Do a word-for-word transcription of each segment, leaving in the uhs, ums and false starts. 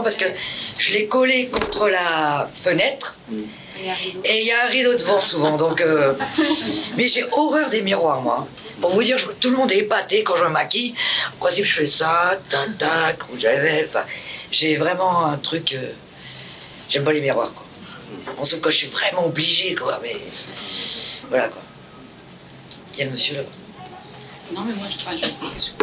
parce que je l'ai collé contre la fenêtre. Et il y a un rideau devant souvent. Donc, euh... mais j'ai horreur des miroirs, moi. Pour vous dire, je... tout le monde est épaté quand je me maquille. En principe, je fais ça, tac, tac, rouge à lèvres. Enfin, j'ai vraiment un truc. Euh... J'aime pas les miroirs, quoi. Bon, sauf quand je suis vraiment obligée, quoi. Mais voilà, quoi. Il y a le monsieur là. Non, mais moi, je, je,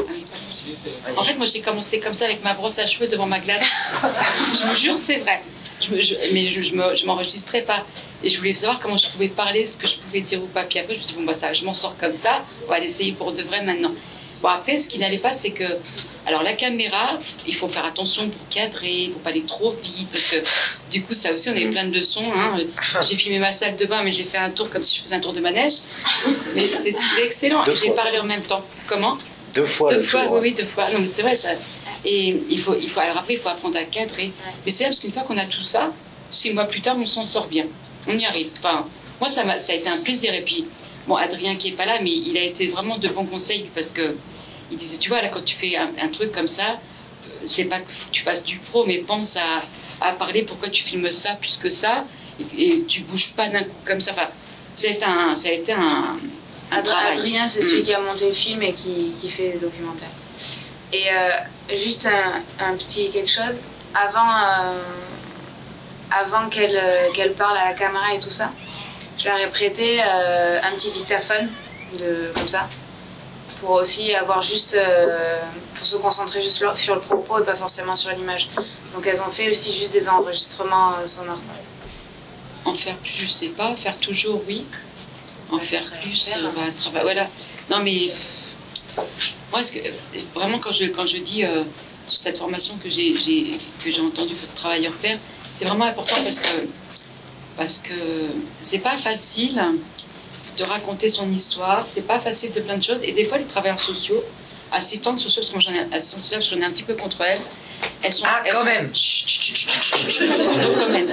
je, en fait, moi, j'ai commencé comme ça avec ma brosse à cheveux devant ma glace. Je vous jure, c'est vrai. Je me, je, mais je, je, me, je m'enregistrais pas. Et je voulais savoir comment je pouvais parler, ce que je pouvais dire ou pas. Puis après, je me suis dit, bon, bah, ça, je m'en sors comme ça. On va l'essayer pour de vrai maintenant. Bon, après, ce qui n'allait pas, c'est que. Alors, la caméra, il faut faire attention pour cadrer, il ne faut pas aller trop vite. Parce que, du coup, ça aussi, on avait plein de leçons. Hein. J'ai filmé ma salle de bain, mais j'ai fait un tour comme si je faisais un tour de manège. Mais c'est, c'était excellent. Deux et j'ai parlé en même temps. Comment Deux fois. Deux le fois, tour, oui, hein. oui, deux fois. Non, mais c'est vrai, ça. Et il faut, il faut, alors après, il faut apprendre à cadrer. Mais c'est là, parce qu'une fois qu'on a tout ça, six mois plus tard, on s'en sort bien. On y arrive. Enfin, moi, ça, m'a, ça a été un plaisir. Et puis, bon, Adrien qui n'est pas là, mais il a été vraiment de bons conseils parce que il disait, tu vois, là, quand tu fais un, un truc comme ça, c'est pas qu'il faut que tu fasses du pro, mais pense à, à parler pourquoi tu filmes ça plus que ça, et, et tu bouges pas d'un coup comme ça. Enfin, ça a été un, ça a été un, un Adr- travail. Adrien, c'est celui qui a monté le film et qui, qui fait des documentaires. Et euh, juste un, un petit quelque chose, avant, euh, avant qu'elle, euh, qu'elle parle à la caméra et tout ça, je leur ai prêté euh, un petit dictaphone, de, comme ça, pour aussi avoir juste, euh, pour se concentrer juste sur le propos et pas forcément sur l'image. Donc elles ont fait aussi juste des enregistrements euh, sonores. En faire plus, je sais pas. Faire toujours, oui. En faire plus, euh, bah, trava- voilà. Non mais moi, ce que, vraiment, quand je quand je dis euh, cette formation que j'ai, j'ai que j'ai entendue de travailleur faire, c'est vraiment important parce que parce que c'est pas facile de raconter son histoire, c'est pas facile de plein de choses. Et des fois, les travailleurs sociaux, assistantes sociales, parce que j'en ai, assistantes sociales, j'en ai un petit peu contre elles. Elles sont, Ah, elles quand sont, même. Chut, chut, chut, chut, chut. No comment.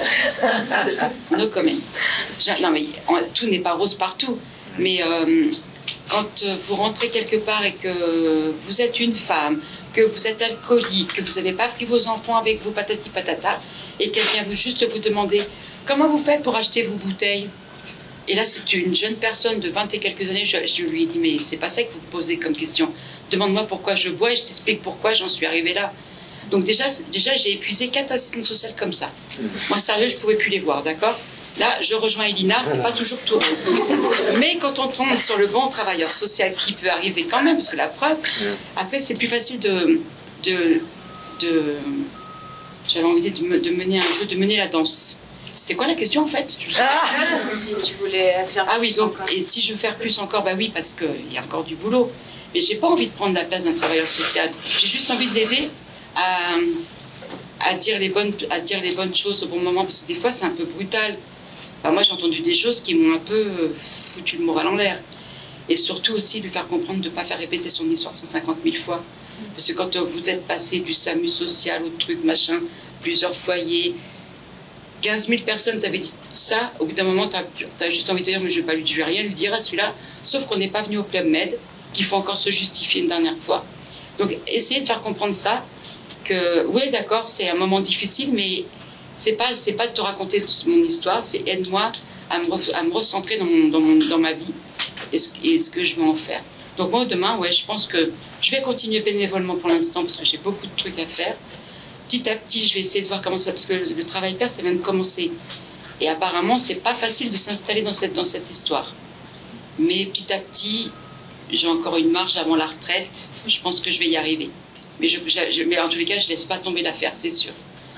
No comment. Je- Non, mais on- tout n'est pas rose partout. Mais euh, quand euh, vous rentrez quelque part et que vous êtes une femme, que vous êtes alcoolique, que vous n'avez pas pris vos enfants avec vous, patati patata, et quelqu'un veut juste vous demander comment vous faites pour acheter vos bouteilles. Et là, c'est une jeune personne de vingt et quelques années. Je, je lui ai dit, mais c'est pas ça que vous posez comme question. Demande-moi pourquoi je bois et je t'explique pourquoi j'en suis arrivée là. Donc déjà, déjà j'ai épuisé quatre assistantes sociales comme ça. Moi, sérieux, je pouvais plus les voir, d'accord? Là, je rejoins Elina, c'est pas toujours tout rose. Mais quand on tombe sur le bon travailleur social, qui peut arriver quand même, parce que la preuve, après, c'est plus facile de... de, de j'avais envie de, de mener un jeu, de mener la danse. C'était quoi la question en fait? Ah, si tu voulais faire plus Ah oui, donc, encore. et si je veux faire plus encore, bah oui, parce qu'il y a encore du boulot. Mais j'ai pas envie de prendre la place d'un travailleur social. J'ai juste envie de l'aider à, à, dire les bonnes, à dire les bonnes choses au bon moment, parce que des fois c'est un peu brutal. Enfin, moi j'ai entendu des choses qui m'ont un peu foutu le moral en l'air. Et surtout aussi lui faire comprendre de ne pas faire répéter son histoire cent cinquante mille fois. Parce que quand vous êtes passé du SAMU social au truc machin, plusieurs foyers, quinze mille personnes avaient dit ça, au bout d'un moment, tu as juste envie de dire, mais je ne vais, pas lui, je vais rien lui dire à celui-là, sauf qu'on n'est pas venu au Club Med, qu'il faut encore se justifier une dernière fois. Donc, essayez de faire comprendre ça, que, oui, d'accord, c'est un moment difficile, mais c'est pas, c'est pas de te raconter mon histoire, c'est aide-moi à me, re, à me recentrer dans, mon, dans, mon, dans ma vie et ce, et ce que je veux en faire. Donc, moi, demain, ouais, je pense que je vais continuer bénévolement pour l'instant, parce que j'ai beaucoup de trucs à faire. Petit à petit, je vais essayer de voir comment ça... Parce que le travail père, ça vient de commencer. Et apparemment, c'est pas facile de s'installer dans cette, dans cette histoire. Mais petit à petit, j'ai encore une marge avant la retraite. Je pense que je vais y arriver. Mais, je, je, mais en tous les cas, je laisse pas tomber l'affaire, c'est sûr.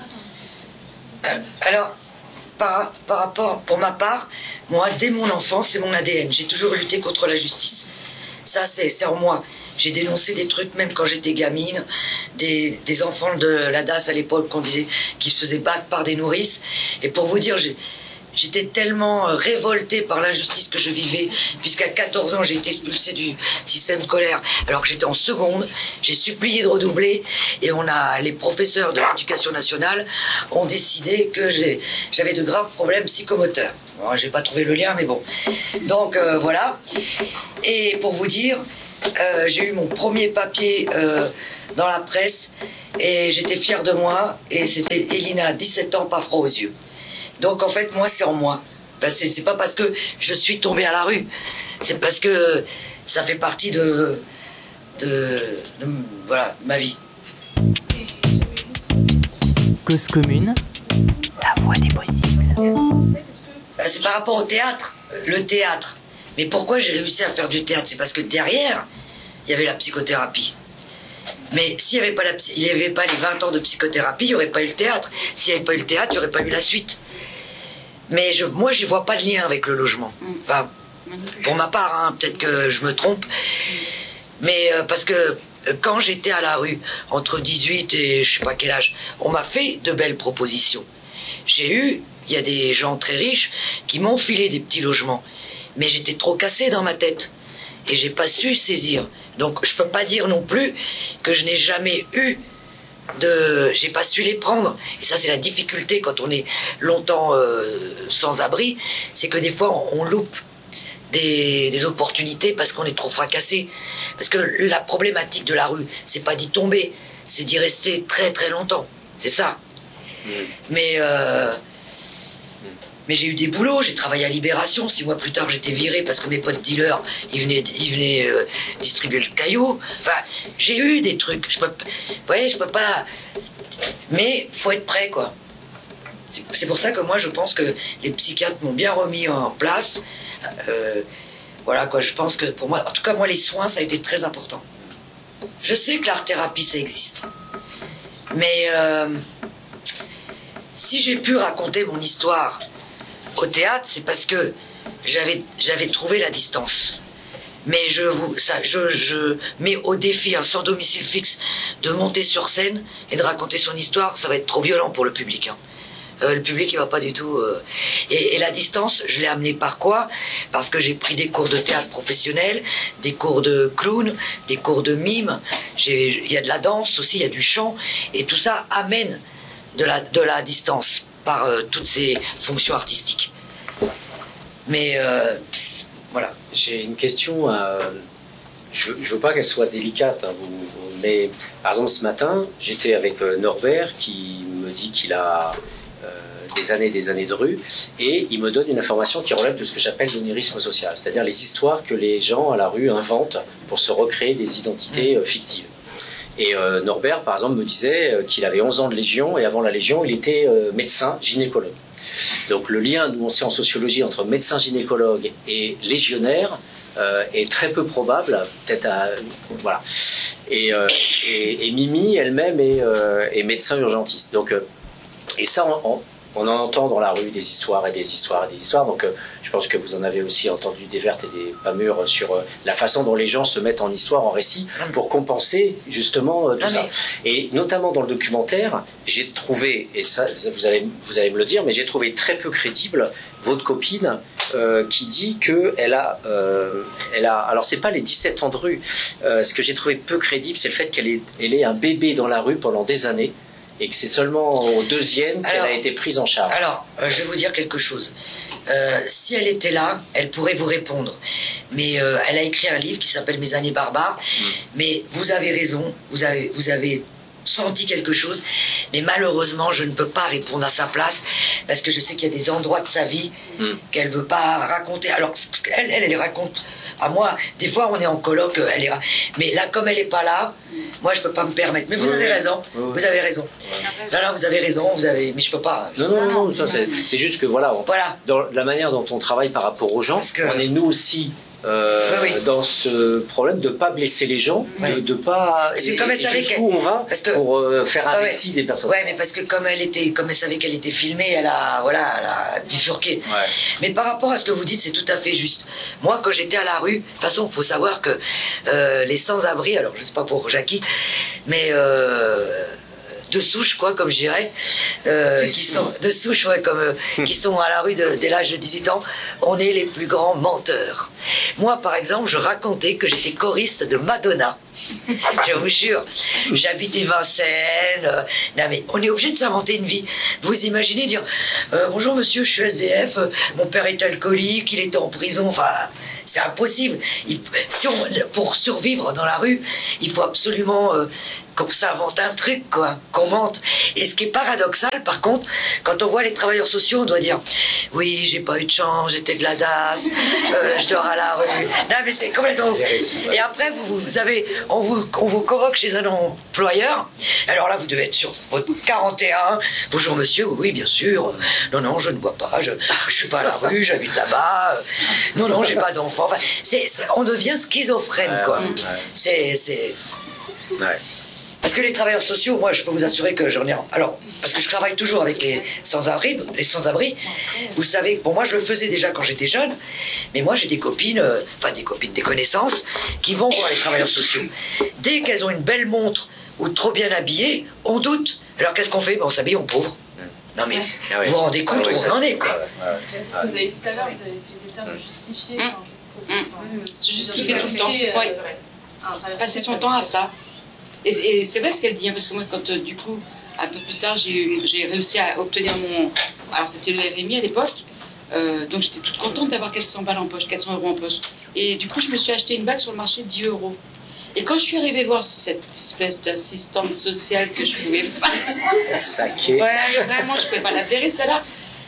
Euh, alors, par, par rapport, pour ma part, moi, dès mon enfance, c'est mon A D N. J'ai toujours lutté contre la justice. Ça, c'est, c'est en moi. J'ai dénoncé des trucs même quand j'étais gamine, des, des enfants de la D A S à l'époque qu'on disait qu'ils se faisaient battre par des nourrices. Et pour vous dire, j'ai, j'étais tellement révoltée par l'injustice que je vivais, puisqu'à quatorze ans, j'ai été expulsée du système scolaire, alors que j'étais en seconde. J'ai supplié de redoubler, et on a, les professeurs de l'éducation nationale ont décidé que j'ai, j'avais de graves problèmes psychomoteurs. Bon, j'ai pas trouvé le lien, mais bon. Donc, euh, voilà. Et pour vous dire... euh, j'ai eu mon premier papier euh, dans la presse et j'étais fière de moi. Et c'était Elina, dix-sept ans, pas froid aux yeux. Donc en fait, moi, c'est en moi. Ben, c'est, c'est pas parce que je suis tombée à la rue. C'est parce que ça fait partie de, de, de voilà, ma vie. Cause commune, la voie des possibles. Ben, c'est par rapport au théâtre. Le théâtre. Mais pourquoi j'ai réussi à faire du théâtre? C'est parce que derrière, il y avait la psychothérapie. Mais s'il n'y avait pas la, il y avait pas les vingt ans de psychothérapie, il n'y aurait pas eu le théâtre. S'il n'y avait pas eu le théâtre, il n'y aurait pas eu la suite. Mais je, moi, je ne vois pas de lien avec le logement. Enfin, pour ma part, hein, peut-être que je me trompe. Mais euh, parce que euh, quand j'étais à la rue, entre dix-huit et je ne sais pas quel âge, on m'a fait de belles propositions. J'ai eu, il y a des gens très riches qui m'ont filé des petits logements. Mais j'étais trop cassée dans ma tête. Et j'ai pas su saisir. Donc je peux pas dire non plus que je n'ai jamais eu de... J'ai pas su les prendre. Et ça, c'est la difficulté quand on est longtemps euh, sans abri. C'est que des fois, on, on loupe des, des opportunités parce qu'on est trop fracassé. Parce que la problématique de la rue, c'est pas d'y tomber, c'est d'y rester très très longtemps. C'est ça. Mmh. Mais... Euh, Mais j'ai eu des boulots, j'ai travaillé à Libération, six mois plus tard j'étais viré parce que mes potes dealers, ils venaient, ils venaient euh, distribuer le caillou. Enfin, j'ai eu des trucs, je peux, vous voyez, je peux pas... Mais faut être prêt, quoi. C'est, c'est pour ça que moi je pense que les psychiatres m'ont bien remis en place. Euh, voilà, quoi, je pense que pour moi, en tout cas moi les soins ça a été très important. Je sais que l'art-thérapie ça existe. Mais euh, si j'ai pu raconter mon histoire au théâtre, c'est parce que j'avais, j'avais trouvé la distance. Mais je, vous, ça, je, je mets au défi un sans domicile fixe de monter sur scène et de raconter son histoire. Ça va être trop violent pour le public. Hein. Euh, le public, il va pas du tout... Euh... Et, et la distance, je l'ai amenée par quoi? Parce que j'ai pris des cours de théâtre professionnel, des cours de clown, des cours de mime. Il y a de la danse aussi, il y a du chant. Et tout ça amène de la, de la distance par euh, toutes ces fonctions artistiques. Mais euh, voilà. J'ai une question, euh, je ne veux pas qu'elle soit délicate, hein, vous, vous, mais par exemple ce matin, j'étais avec euh, Norbert qui me dit qu'il a euh, des années et des années de rue, et il me donne une information qui relève de ce que j'appelle l'onirisme social, c'est-à-dire les histoires que les gens à la rue inventent pour se recréer des identités euh, fictives. Et euh, Norbert, par exemple, me disait euh, qu'il avait onze ans de Légion, et avant la Légion, il était euh, médecin gynécologue. Donc le lien, nous on sait en sociologie, entre médecin gynécologue et légionnaire euh, est très peu probable, peut-être à... Voilà. Et, euh, et, et Mimi, elle-même, est, euh, est médecin urgentiste. Donc, euh, et ça, on, on en entend dans la rue des histoires et des histoires et des histoires. Donc euh, je pense que vous en avez aussi entendu des vertes et des pas mûres sur euh, la façon dont les gens se mettent en histoire, en récit, pour compenser justement euh, tout ah, ça. Mais... Et notamment dans le documentaire, j'ai trouvé, et ça vous allez, vous allez me le dire, mais j'ai trouvé très peu crédible votre copine euh, qui dit qu'elle a, euh, elle a... Alors c'est pas les dix-sept ans de rue. Euh, ce que j'ai trouvé peu crédible, c'est le fait qu'elle ait, elle ait un bébé dans la rue pendant des années, et que c'est seulement au deuxième qu'elle a été prise en charge. Alors, euh, je vais vous dire quelque chose. Euh, si elle était là, elle pourrait vous répondre. Mais euh, elle a écrit un livre qui s'appelle Mes années barbares. Mmh. Mais vous avez raison, vous avez, vous avez senti quelque chose. Mais malheureusement, je ne peux pas répondre à sa place parce que je sais qu'il y a des endroits de sa vie mmh. qu'elle ne veut pas raconter. Alors, elle, elle, elle raconte... À moi, des fois, on est en colloque, elle est... mais là, comme elle n'est pas là, moi, je peux pas me permettre. Mais vous oui, avez oui. raison, oui. vous avez raison. Oui. Là, là, vous avez raison, vous avez... mais je peux pas. Non, non, non, non ça, c'est, c'est juste que voilà, on... voilà, dans la manière dont on travaille par rapport aux gens, que... on est nous aussi euh, oui, oui. dans ce problème de ne pas blesser les gens, oui. de ne pas... Parce que comme elle savait qu'elle... on va parce que... pour euh, faire un récit ouais. des personnes. Ouais, mais parce que comme elle était, comme elle savait qu'elle était filmée, elle a, voilà, elle a bifurqué. Ouais. Mais par rapport à ce que vous dites, c'est tout à fait juste. Moi, quand j'étais à la rue, de toute façon, il faut savoir que euh, les sans-abri, alors je sais pas pour Jackie, mais euh, de souche, quoi, comme je dirais, euh, qui sont de souche, ouais, comme euh, qui sont à la rue de, dès l'âge de dix-huit ans, on est les plus grands menteurs. Moi, par exemple, je racontais que j'étais choriste de Madonna. Je vous jure, j'habitais Vincennes. Euh, non mais on est obligé de s'inventer une vie. Vous imaginez dire euh, bonjour monsieur, je suis S D F, euh, mon père est alcoolique, il était en prison. Enfin, c'est impossible. Il, si on, pour survivre dans la rue, il faut absolument euh, qu'on s'invente un truc, quoi, qu'on mente. Et ce qui est paradoxal, par contre, quand on voit les travailleurs sociaux, on doit dire « Oui, j'ai pas eu de chance, j'étais de la D A S, euh, je dors à la rue. » Non, mais c'est complètement... Et après, vous, vous avez, on, vous, on vous convoque chez un employeur. Alors là, vous devez être sur votre quarante et un. « Bonjour monsieur, oui, bien sûr. Non, non, je ne bois pas, je ne suis pas à la rue, j'habite là-bas. Non, non, j'ai pas d'enfant. » Enfin, c'est, c'est, on devient schizophrène, ouais, quoi. Ouais, ouais. C'est... c'est... Ouais. Parce que les travailleurs sociaux, moi, je peux vous assurer que j'en ai... Alors, parce que je travaille toujours avec les sans-abri, les sans-abri. Vous savez, pour moi, je le faisais déjà quand j'étais jeune. Mais moi, j'ai des copines, euh, enfin des copines, des connaissances, qui vont voir les travailleurs sociaux. Dès qu'elles ont une belle montre ou trop bien habillées, on doute. Alors, qu'est-ce qu'on fait? Ben, on s'habille en pauvre. Non, mais ah ouais. vous vous rendez compte ah ouais, où on en est, quoi. Ouais, ouais. C'est ce que vous avez dit tout à l'heure, vous avez utilisé le terme justifier. Mmh. Pour, Mmh. pour, Se justifier tout le temps. euh, Ouais. Passer son temps à ça. Et, et c'est vrai ce qu'elle dit, hein, parce que moi, quand euh, du coup, un peu plus tard, j'ai, j'ai réussi à obtenir mon... Alors, c'était le R M I à l'époque, euh, donc j'étais toute contente d'avoir quatre cents balles en poche, quatre cents euros en poche. Et du coup, je me suis acheté une bague sur le marché de dix euros. Et quand je suis arrivée voir cette espèce d'assistante sociale que je pouvais pas... Saqué. Ouais, vraiment, je pouvais pas la verrer, celle-là.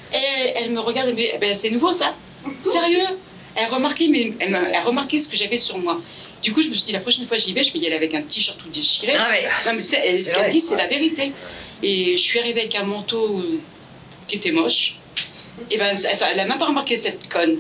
Et elle me regarde et me dit, eh ben, c'est nouveau, ça? Sérieux? Elle remarquait, mais elle, m'a, elle remarquait ce que j'avais sur moi. Du coup, je me suis dit, la prochaine fois que j'y vais, je vais y aller avec un t-shirt tout déchiré. Ah ouais. Non, mais c'est, ce qu'elle dit, c'est la vérité. Et je suis arrivée avec un manteau qui était moche. Et ben, elle n'a même pas remarqué cette conne.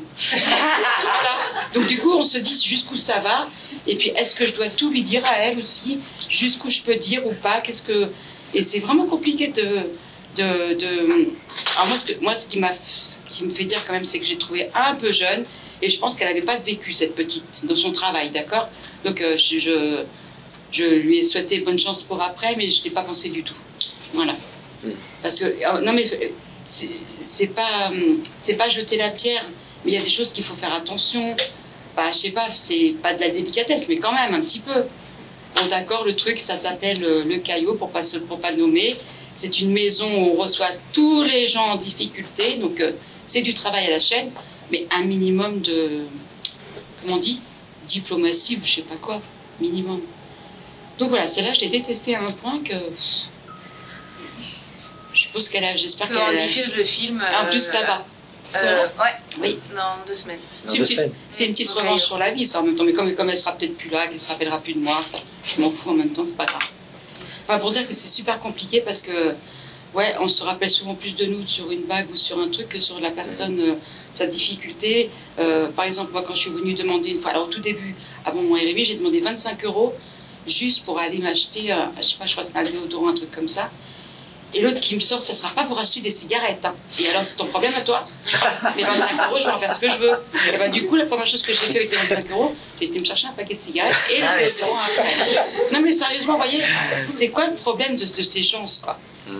Voilà. Donc, du coup, on se dit jusqu'où ça va. Et puis, est-ce que je dois tout lui dire à elle aussi? Jusqu'où je peux dire ou pas? Qu'est-ce que... Et c'est vraiment compliqué de... de, de... Alors, moi ce, que, moi, ce qui m'a, ce qui me fait dire quand même, c'est que j'ai trouvé un peu jeune. Et je pense qu'elle n'avait pas de vécu, cette petite, dans son travail, d'accord? Donc, euh, je, je, je lui ai souhaité bonne chance pour après, mais je ne l'ai pas pensé du tout. Voilà. Parce que, euh, non mais, c'est, c'est pas, c'est pas jeter la pierre, mais il y a des choses qu'il faut faire attention. Bah, je sais pas, c'est pas de la délicatesse, mais quand même, un petit peu. Bon, d'accord, le truc, ça s'appelle euh, le Caillot, pour pas, pour pas le nommer. C'est une maison où on reçoit tous les gens en difficulté, donc euh, c'est du travail à la chaîne. Mais un minimum de, comment on dit, diplomatie ou je sais pas quoi, minimum. Donc voilà, celle-là, je l'ai détestée à un point que... Je suppose qu'elle a, j'espère qu'elle a... On diffuse le film... En plus, euh, là-bas. Euh, ouais, Oui. dans deux semaines. C'est une, petite, c'est une petite Okay. revanche sur la vie, ça, en même temps. Mais comme, comme elle sera peut-être plus là, qu'elle se rappellera plus de moi, je m'en fous en même temps, c'est pas grave. Enfin, pour dire que c'est super compliqué parce que, ouais, on se rappelle souvent plus de nous sur une bague ou sur un truc que sur la personne... Euh, sa difficulté. Euh, par exemple, moi, quand je suis venue demander une fois, alors au tout début, avant mon R M I, j'ai demandé vingt-cinq euros juste pour aller m'acheter, euh, je sais pas, je crois que c'est un déodorant, un truc comme ça. Et l'autre qui me sort, ça sera pas pour acheter des cigarettes. Hein. Et alors, c'est ton problème à toi. Les vingt-cinq euros, je vais en faire ce que je veux. Et ben, du coup, la première chose que j'ai fait avec les vingt-cinq euros, j'ai été me chercher un paquet de cigarettes et le déodorant après. Non, mais sérieusement, vous voyez, c'est quoi le problème de, de ces gens, quoi?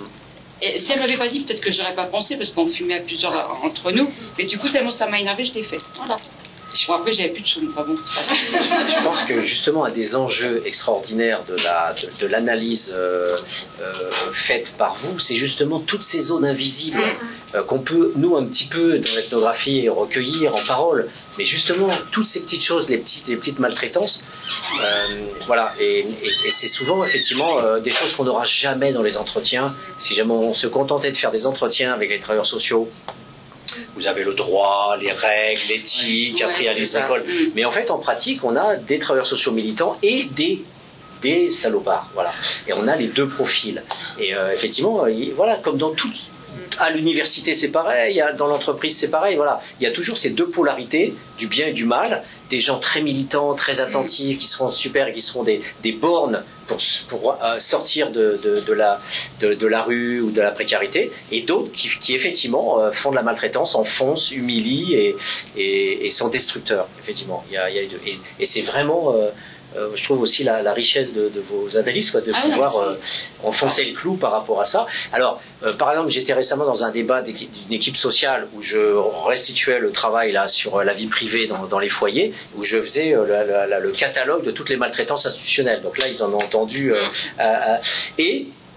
Et si elle m'avait pas dit, peut-être que j'aurais pas pensé, parce qu'on fumait à plusieurs entre nous. Mais du coup, tellement ça m'a énervé, je l'ai fait. Voilà. Bon, après, j'avais plus de sous. Enfin bon, c'est pas grave. Je pense que justement, un des enjeux extraordinaires de, la, de, de l'analyse euh, euh, faite par vous, c'est justement toutes ces zones invisibles mmh. euh, qu'on peut, nous, un petit peu, dans l'ethnographie, recueillir en parole. Mais justement, toutes ces petites choses, les petites, les petites maltraitances, euh, voilà. Et, et, et c'est souvent, effectivement, euh, des choses qu'on n'aura jamais dans les entretiens. Si jamais on se contentait de faire des entretiens avec les travailleurs sociaux, vous avez le droit, les règles, l'éthique, ouais, après il y a les écoles. Mmh. Mais en fait, en pratique, on a des travailleurs sociaux militants et des, des salopards. Voilà. Et on a les deux profils. Et euh, effectivement, il, voilà, comme dans tout, à l'université c'est pareil, dans l'entreprise c'est pareil. Voilà. Il y a toujours ces deux polarités, du bien et du mal. Des gens très militants, très attentifs, mmh. qui seront super et qui seront des, des bornes pour, pour euh, sortir de, de, de, la, de, de la rue ou de la précarité, et d'autres qui, qui effectivement euh, font de la maltraitance, enfoncent, humilient et, et, et sont destructeurs. Effectivement, il y a, il y a deux. Et, et c'est vraiment, euh, euh, je trouve aussi la, la richesse de, de vos analyses, quoi, de ah, pouvoir euh, enfoncer le clou par rapport à ça. Alors, euh, par exemple, j'étais récemment dans un débat d'une équipe sociale où je restituais le travail là sur la vie privée dans, dans les foyers, où je faisais euh, la, la, le catalogue de toutes les maltraitances institutionnelles. Donc là, ils en ont entendu euh, euh, et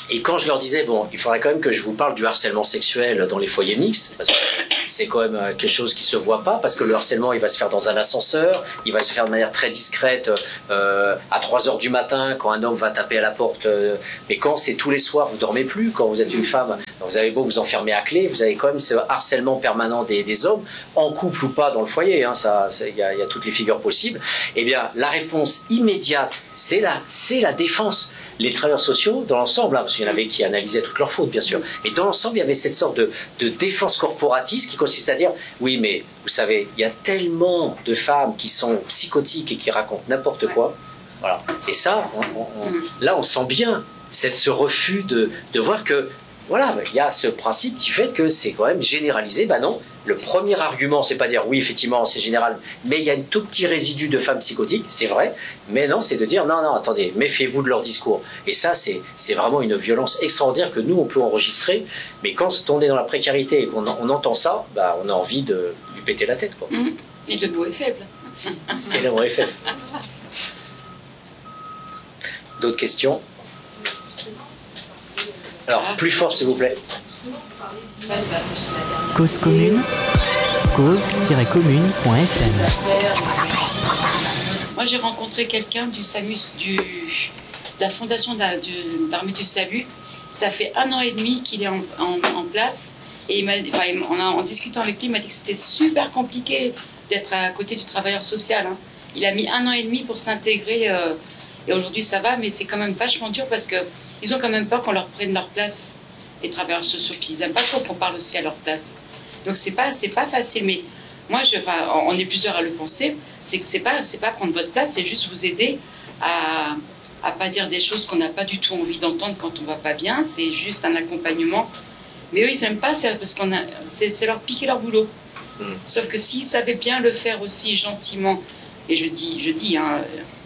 Et quand je leur disais, bon, il faudrait quand même que je vous parle du harcèlement sexuel dans les foyers mixtes, parce que c'est quand même quelque chose qui se voit pas, parce que le harcèlement, il va se faire dans un ascenseur, il va se faire de manière très discrète, euh, à trois heures du matin, quand un homme va taper à la porte, euh, mais quand c'est tous les soirs, vous dormez plus, quand vous êtes une femme, vous avez beau vous enfermer à clé, vous avez quand même ce harcèlement permanent des, des hommes, en couple ou pas dans le foyer, hein, ça, il y a, y a toutes les figures possibles. Eh bien, la réponse immédiate, c'est la, c'est la défense. Les travailleurs sociaux, dans l'ensemble, hein, parce qu'il y en avait qui analysaient toutes leurs fautes, bien sûr, mais dans l'ensemble, il y avait cette sorte de, de défense corporatiste qui consiste à dire, oui, mais vous savez, il y a tellement de femmes qui sont psychotiques et qui racontent n'importe quoi. Voilà. Et ça, on, on, on, là, on sent bien cette, ce refus de, de voir que, voilà, il y a ce principe qui fait que c'est quand même généralisé. Ben non, le premier argument, c'est pas dire oui, effectivement, c'est général, mais il y a un tout petit résidu de femmes psychotiques, c'est vrai, mais non, c'est de dire non, non, attendez, méfiez-vous de leur discours. Et ça, c'est, c'est vraiment une violence extraordinaire que nous, on peut enregistrer, mais quand on est dans la précarité et qu'on on entend ça, ben, on a envie de lui péter la tête, quoi. Mmh. Et le mot est faible. Et le mot est faible. D'autres questions? Alors, plus fort, s'il vous plaît. Cause commune, cause tiret commune point f m. Moi, j'ai rencontré quelqu'un du SAMUS, du, de la fondation d'Armée du Salut. Ça fait un an et demi qu'il est en, en, en place. Et il m'a, enfin, en, en discutant avec lui, il m'a dit que c'était super compliqué d'être à côté du travailleur social. Hein. Il a mis un an et demi pour s'intégrer. Euh, et aujourd'hui, ça va, mais c'est quand même vachement dur parce que ils ont quand même peur qu'on leur prenne leur place, les travailleurs sociaux, puis ils n'aiment pas trop qu'on parle aussi à leur place. Donc c'est pas, c'est pas facile, mais moi, je, enfin, on est plusieurs à le penser, c'est que c'est pas, c'est pas prendre votre place, c'est juste vous aider à, à pas dire des choses qu'on n'a pas du tout envie d'entendre quand on va pas bien, c'est juste un accompagnement. Mais eux, ils n'aiment pas, c'est parce qu'on a, c'est, c'est leur piquer leur boulot. Mmh. Sauf que s'ils savaient bien le faire aussi gentiment, et je dis, je dis, hein,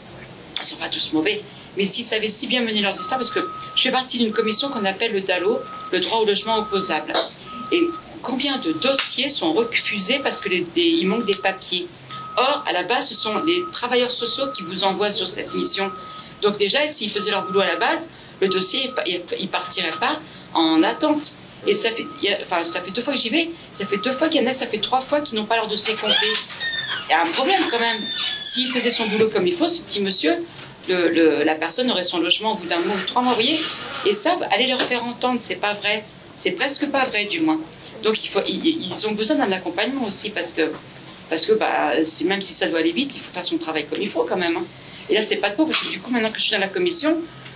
ils sont pas tous mauvais, mais s'ils savaient si bien mener leurs histoires, parce que je fais partie d'une commission qu'on appelle le D A L O, le droit au logement opposable. Et combien de dossiers sont refusés parce qu'il manque des papiers? Or, à la base, ce sont les travailleurs sociaux qui vous envoient sur cette mission. Donc déjà, s'ils faisaient leur boulot à la base, le dossier, il ne partirait pas en attente. Et ça fait, il y a, enfin, ça fait deux fois que j'y vais, ça fait deux fois qu'il y en a, ça fait trois fois qu'ils n'ont pas leur dossier complet. Il y a un problème quand même. S'il faisait son boulot comme il faut, ce petit monsieur, Le, le, la personne aurait son logement au bout d'un mois ou trois mois, vous voyez. Et ça, allez leur faire entendre, c'est pas vrai. C'est presque pas vrai, du moins. Donc, il faut, ils, ils ont besoin d'un accompagnement aussi, parce que, parce que bah, même si ça doit aller vite, il faut faire son travail comme il faut, quand même. Hein. Et là, c'est pas de peau, parce que du coup, maintenant que je suis dans la commission,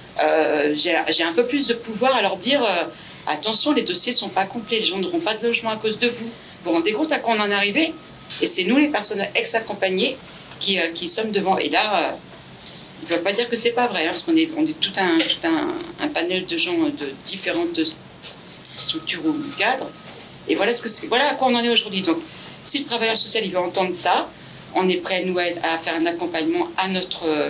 euh, j'ai, j'ai un peu plus de pouvoir à leur dire euh, attention, les dossiers sont pas complets, les gens n'auront pas de logement à cause de vous. Vous vous rendez compte à quoi on en est arrivé? Et c'est nous, les personnes ex-accompagnées, qui, euh, qui sommes devant. Et là, euh, ils ne peuvent pas dire que c'est pas vrai, hein, parce qu'on est, on est tout, un, tout un, un panel de gens de différentes structures ou cadres. Et voilà, ce que c'est, voilà à quoi on en est aujourd'hui. Donc, si le travailleur social il veut entendre ça, on est prêt, nous, à, à faire un accompagnement à notre, euh,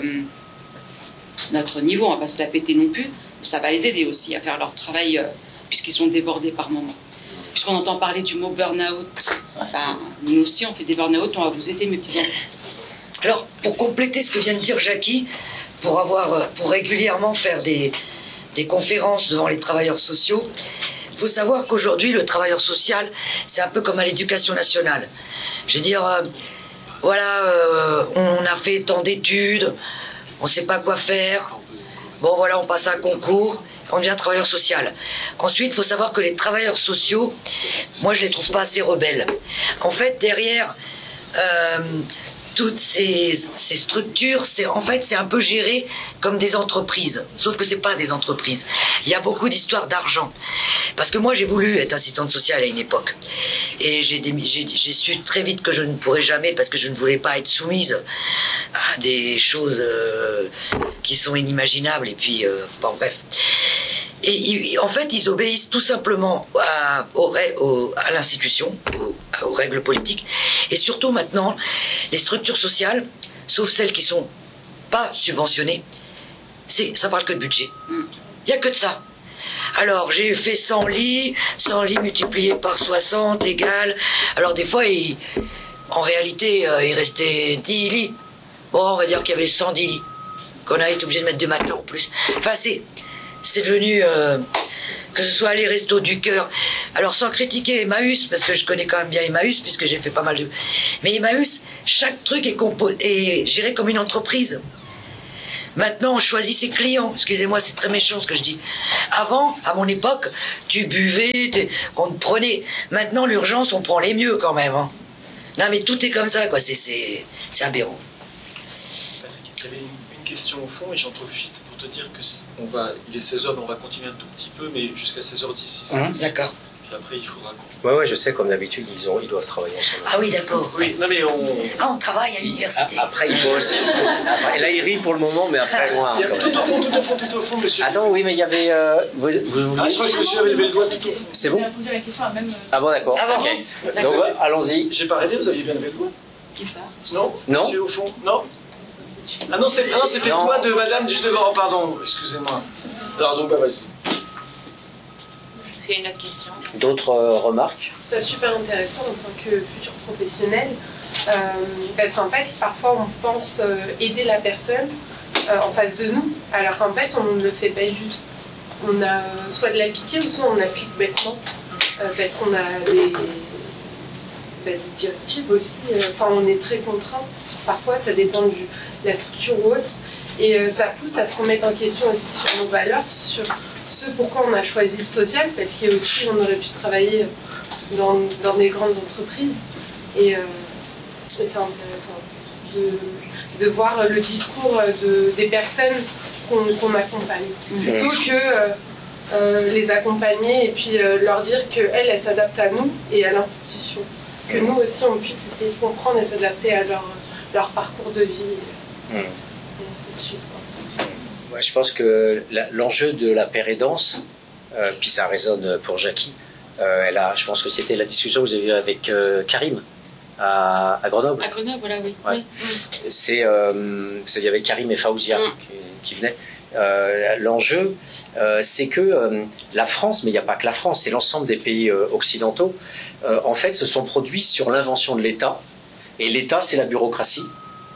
notre niveau. On ne va pas se la péter non plus. Ça va les aider aussi à faire leur travail, euh, puisqu'ils sont débordés par moment. Puisqu'on entend parler du mot burn-out, ben, nous aussi, on fait des burn-out, on va vous aider, mes petits enfants. Alors, pour compléter ce que vient de dire Jackie, pour, avoir, pour régulièrement faire des, des conférences devant les travailleurs sociaux, il faut savoir qu'aujourd'hui, le travailleur social, c'est un peu comme à l'éducation nationale. Je veux dire, euh, voilà, euh, on a fait tant d'études, on ne sait pas quoi faire, bon voilà, on passe un concours, on devient travailleur social. Ensuite, il faut savoir que les travailleurs sociaux, moi je ne les trouve pas assez rebelles. En fait, derrière... Euh, toutes ces, ces structures, c'est, en fait, c'est un peu géré comme des entreprises. Sauf que c'est pas des entreprises. Il y a beaucoup d'histoires d'argent. Parce que moi, j'ai voulu être assistante sociale à une époque. Et j'ai, j'ai, j'ai su très vite que je ne pourrais jamais, parce que je ne voulais pas être soumise à des choses euh, qui sont inimaginables. Et puis, euh, enfin bref. Et ils, en fait, ils obéissent tout simplement à, au, au, à l'institution, aux, aux règles politiques. Et surtout maintenant, les structures sociales, sauf celles qui sont pas subventionnées, c'est, ça parle que de budget. Il n'y a que de ça. Alors, j'ai fait cent lits, cent lits multipliés par soixante égale... Alors, des fois, il, en réalité, euh, il restait dix lits. Bon, on va dire qu'il y avait cent dix lits, qu'on a été obligé de mettre deux matelas en plus. Enfin, c'est... c'est devenu... Euh, que ce soit les restos du cœur. Alors sans critiquer Emmaüs, parce que je connais quand même bien Emmaüs, puisque j'ai fait pas mal de... Mais Emmaüs, chaque truc est, compo... est géré comme une entreprise. Maintenant, on choisit ses clients. Excusez-moi, c'est très méchant ce que je dis. Avant, à mon époque, tu buvais, on te prenait. Maintenant, l'urgence, on prend les mieux quand même. Hein. Non, mais tout est comme ça, quoi. C'est, c'est, c'est aberrant. J'avais une, une question au fond, et j'en profite pour te dire que on va, il est seize heures, mais on va continuer un tout petit peu, mais jusqu'à seize heures dix. Si mmh, d'accord. Puis après, il faudra qu'on... Ouais, ouais, je sais, comme d'habitude, ils, ont, ils doivent travailler ensemble. Ah oui, d'accord. Oui, non, mais on... Ah, on travaille à l'université. Après, ils bossent. Après, là, il rit pour le moment, mais après, loin. Il y a tout au fond, tout au fond, tout au fond, monsieur. Attends, oui, mais il y avait... Euh, vous, vous, ah, je crois que monsieur avait levé le doigt tout au fond. C'est bon? Il a posé la question à même... Ah bon, d'accord. Ah bon, okay. d'accord. Donc, allons-y. J'ai pas rêvé, vous aviez bien levé le doigt? Qui ça? Non? Non. Monsieur au fond? Non? Ah non, c'était, ah non, c'était le doigt de madame juste devant. Oh, pardon, excusez-moi. Alors, donc, bah, vas-y. C'est une autre question. D'autres euh, remarques? C'est super intéressant en tant que futur professionnel, euh, parce qu'en fait, parfois on pense euh, aider la personne euh, en face de nous, alors qu'en fait on ne le fait pas du tout. On a soit de la pitié ou soit on applique bêtement, euh, parce qu'on a des, bah, des directives aussi, enfin euh, on est très contraint, parfois ça dépend de la structure ou autre, et euh, ça pousse à se remettre en question aussi sur nos valeurs, sur ce pourquoi on a choisi le social, parce qu'il y a aussi, on aurait pu travailler dans, dans des grandes entreprises, et, euh, et c'est intéressant de, de voir le discours de, des personnes qu'on qu'on accompagne, plutôt que euh, euh, les accompagner et puis euh, leur dire qu'elles, elles s'adaptent à nous et à l'institution, que nous aussi on puisse essayer de comprendre et s'adapter à leur, leur parcours de vie, et, et ainsi de suite, quoi. Ouais, je pense que la, l'enjeu de la pérédance, euh, puis ça résonne pour Jackie, euh, elle a, je pense que c'était la discussion que vous avez eue avec euh, Karim à, à Grenoble. À Grenoble, voilà, oui. Ouais. oui. C'est, euh, c'est, il y avait Karim et Faouzia mm. qui, qui venaient. Euh, l'enjeu, euh, c'est que euh, la France, mais il n'y a pas que la France, c'est l'ensemble des pays euh, occidentaux, euh, en fait, se sont produits sur l'invention de l'État. Et l'État, c'est la bureaucratie.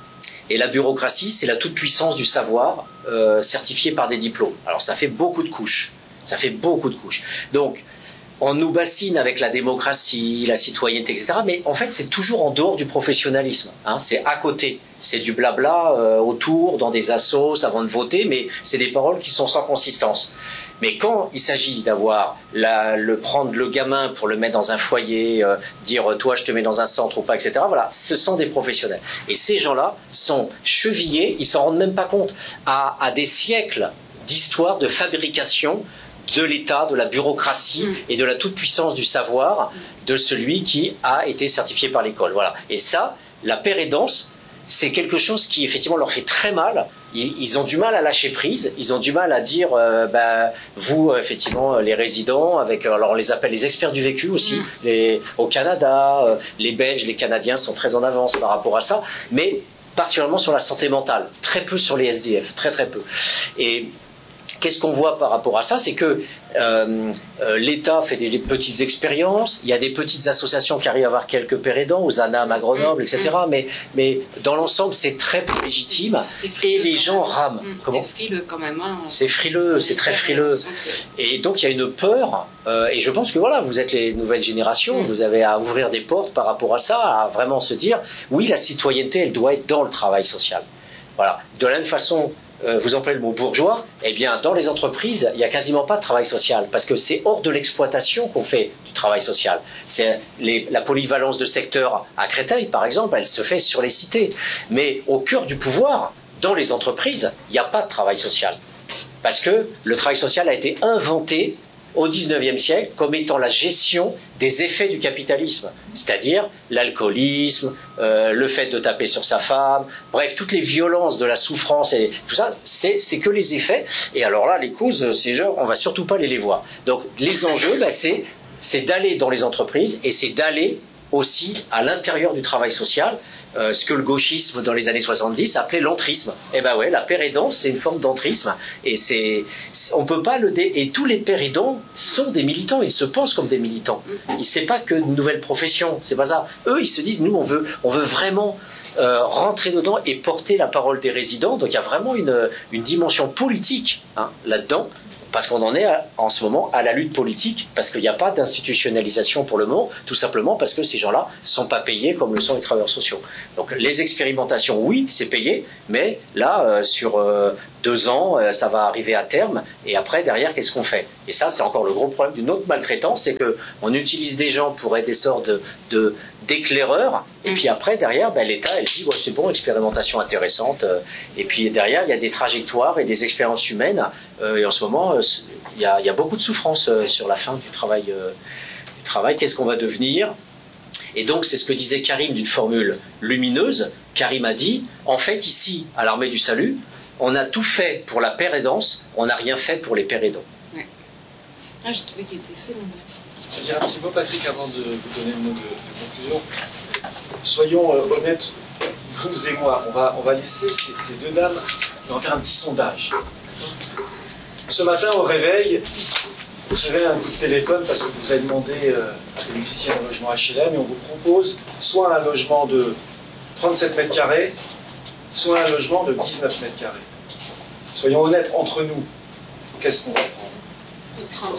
Et la bureaucratie, c'est la toute-puissance du savoir euh, certifié par des diplômes. Alors ça fait beaucoup de couches. Ça fait beaucoup de couches. Donc, on nous bassine avec la démocratie, la citoyenneté, et cetera. Mais en fait, c'est toujours en dehors du professionnalisme. Hein. C'est à côté. C'est du blabla euh, autour, dans des assos, avant de voter, mais c'est des paroles qui sont sans consistance. Mais quand il s'agit d'avoir la, le prendre le gamin pour le mettre dans un foyer, euh, dire toi je te mets dans un centre ou pas, et cetera. Voilà, ce sont des professionnels. Et ces gens-là sont chevillés, ils s'en rendent même pas compte, à, à des siècles d'histoire de fabrication de l'État, de la bureaucratie et de la toute-puissance du savoir de celui qui a été certifié par l'école. Voilà. Et ça, la pérédance, c'est quelque chose qui effectivement leur fait très mal. Ils, ils ont du mal à lâcher prise, ils ont du mal à dire euh, bah, vous effectivement les résidents, avec alors on les appelle les experts du vécu aussi, mmh. les, au Canada, euh, les Belges, les Canadiens sont très en avance par rapport à ça, mais particulièrement sur la santé mentale, très peu sur les S D F, très très peu. Et qu'est-ce qu'on voit par rapport à ça? C'est que euh, euh, l'État fait des, des petites expériences, il y a des petites associations qui arrivent à avoir quelques pérédants, aux ANAM à Grenoble, mmh, et cetera. Mmh. Mais, mais dans l'ensemble, c'est très peu légitime c'est, c'est et les gens rament. Mmh, Comment? C'est frileux quand même. Hein. C'est frileux, c'est très frileux. Et donc il y a une peur, euh, et je pense que voilà, vous êtes les nouvelles générations, mmh. vous avez à ouvrir des portes par rapport à ça, à vraiment se dire, oui, la citoyenneté, elle doit être dans le travail social. Voilà. De la même façon, Euh, vous employez le mot bourgeois, eh bien, dans les entreprises, il n'y a quasiment pas de travail social, parce que c'est hors de l'exploitation qu'on fait du travail social. C'est les, la polyvalence de secteur à Créteil, par exemple, elle se fait sur les cités. Mais au cœur du pouvoir, dans les entreprises, il n'y a pas de travail social. Parce que le travail social a été inventé au dix-neuvième siècle comme étant la gestion des effets du capitalisme, c'est-à-dire l'alcoolisme, euh, le fait de taper sur sa femme, bref, toutes les violences de la souffrance et tout ça, c'est, c'est que les effets. Et alors là, les causes, c'est genre, on va surtout pas les les voir. Donc les enjeux, bah, c'est, c'est d'aller dans les entreprises et c'est d'aller aussi à l'intérieur du travail social, euh, ce que le gauchisme dans les années soixante-dix appelait l'entrisme. Et ben ouais, la pérédance, c'est une forme d'entrisme. Et c'est, c'est on peut pas le dé... Et tous les pérédants sont des militants, ils se pensent comme des militants. Ils c'est pas que une nouvelle profession, c'est pas ça. Eux, ils se disent, nous, on veut, on veut vraiment euh, rentrer dedans et porter la parole des résidents. Donc il y a vraiment une, une dimension politique hein, là-dedans. parce qu'on en est à, en ce moment à la lutte politique, parce qu'il n'y a pas d'institutionnalisation pour le moment, tout simplement parce que ces gens-là ne sont pas payés comme le sont les travailleurs sociaux. Donc les expérimentations, oui, c'est payé, mais là, euh, sur euh, deux ans, euh, ça va arriver à terme, et après, derrière, qu'est-ce qu'on fait? Et ça, c'est encore le gros problème d'une autre maltraitance, c'est qu'on utilise des gens pour être des sortes de, de, d'éclaireurs, et puis après, derrière, ben, l'État, elle dit, ouais, c'est bon, expérimentation intéressante, euh, et puis derrière, il y a des trajectoires et des expériences humaines, euh, et en ce moment, euh, il y, a, il y a beaucoup de souffrance euh, sur la fin du travail. Euh, du travail. Qu'est-ce qu'on va devenir? Et donc, c'est ce que disait Karim d'une formule lumineuse. Karim a dit, en fait, ici, à l'Armée du Salut, on a tout fait pour la paire aidance, on n'a rien fait pour les pères aidants. Ouais. Ah, j'ai trouvé qu'il était assez bon. Je vais dire un petit mot, Patrick, avant de vous donner le mot de, de conclusion. Soyons euh, honnêtes, vous et moi, on va, on va laisser ces, ces deux dames, on va faire un petit sondage. Ce matin, au réveil, vous recevez un coup de téléphone parce que vous avez demandé euh, à bénéficier d'un logement H L M et on vous propose soit un logement de trente-sept mètres carrés, soit un logement de dix-neuf mètres carrés. Soyons honnêtes entre nous, qu'est-ce qu'on va prendre?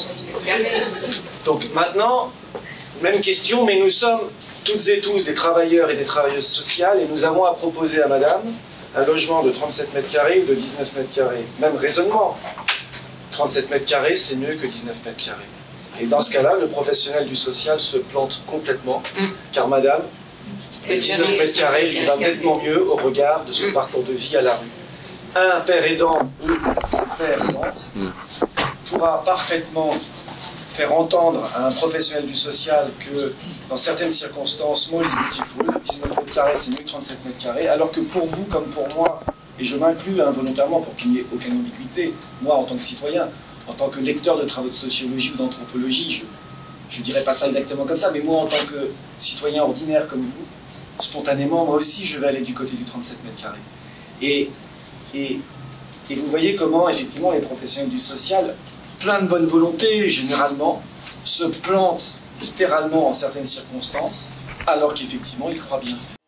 Donc maintenant, même question, mais nous sommes toutes et tous des travailleurs et des travailleuses sociales et nous avons à proposer à madame un logement de trente-sept mètres carrés ou de dix-neuf mètres carrés. Même raisonnement. trente-sept mètres carrés, c'est mieux que dix-neuf mètres carrés. Et dans ce cas-là, le professionnel du social se plante complètement, car madame, dix-neuf mètres carrés lui va nettement mieux au regard de son parcours de vie à la rue. Un père aidant ou une père aidante pourra parfaitement faire entendre à un professionnel du social que dans certaines circonstances, small is beautiful, dix-neuf mètres carrés c'est mieux que trente-sept mètres carrés, alors que pour vous comme pour moi, et je m'inclus hein, volontairement pour qu'il n'y ait aucune ambiguïté, moi en tant que citoyen, en tant que lecteur de travaux de sociologie ou d'anthropologie, je ne dirais pas ça exactement comme ça, mais moi en tant que citoyen ordinaire comme vous, spontanément, moi aussi je vais aller du côté du trente-sept mètres carrés. Et, et, et vous voyez comment effectivement les professionnels du social, plein de bonne volonté généralement, se plantent littéralement en certaines circonstances, alors qu'effectivement ils croient bien.